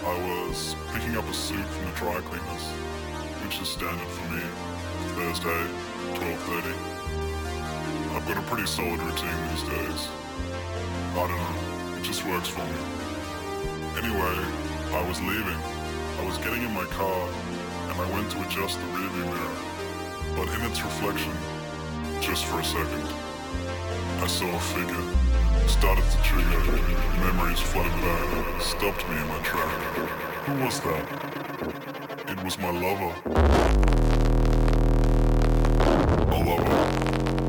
I was picking up a suit from the dry cleaners, which is standard for me. Thursday, 12:30. I've got a pretty solid routine these days. I don't know, it just works for me. Anyway, I was leaving. I was getting in my car and I went to adjust the rearview mirror. But in its reflection, just for a second, I saw a figure. Started to trigger. Memories flooded back. Stopped me in my track. Who was that? It was my lover. A lover.